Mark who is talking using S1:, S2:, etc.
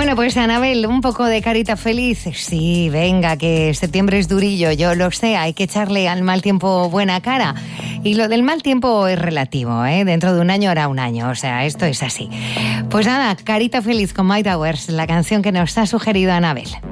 S1: Bueno, pues Anabel, un poco de carita feliz. Sí, venga, que septiembre es durillo, yo lo sé, hay que echarle al mal tiempo buena cara. Y lo del mal tiempo es relativo, ¿eh? Dentro de un año hará un año, o sea, esto es así. Pues nada, carita feliz con My Towers, la canción que nos ha sugerido Anabel.